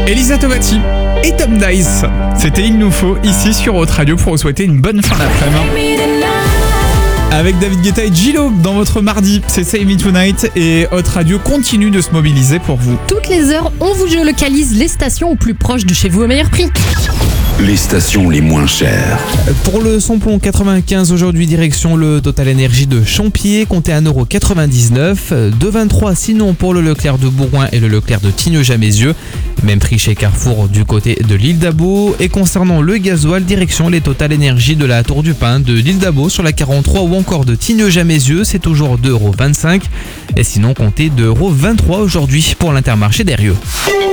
Elisa Tovati et Tom Dice. C'était Il nous faut ici sur Hot Radio pour vous souhaiter une bonne fin d'après-midi. Avec David Guetta et Gillo dans votre mardi, c'est Save Me Tonight et Hot Radio continue de se mobiliser pour vous. Toutes les heures, on vous géolocalise les stations au plus proche de chez vous au meilleur prix. Les stations les moins chères. Pour le samplon 95 aujourd'hui, direction le Total Énergie de Champier, comptez 1,99€. 2,23 sinon pour le Leclerc de Bourgoin et le Leclerc de Tignes-Jamézieux. Même prix chez Carrefour du côté de l'île d'Abo. Et concernant le gasoil, direction les Total Énergie de la Tour du Pin, de l'île d'Abo sur la 43 ou encore de Tignes-Jamézieux, c'est toujours 2,25€. Et sinon comptez 2,23€ aujourd'hui pour l'Intermarché d'Eyrieux.